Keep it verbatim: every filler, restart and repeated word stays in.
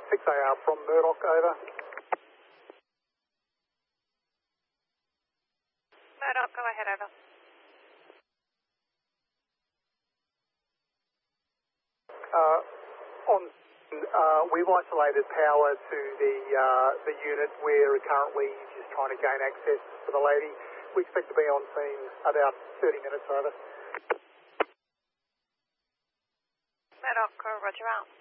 six A R from Murdoch, over. Murdoch, go ahead, over. Uh, on, uh, we've isolated power to the uh, the unit. We're currently just trying to gain access to the lady. We expect to be on scene about thirty minutes, over. Murdoch, roger out.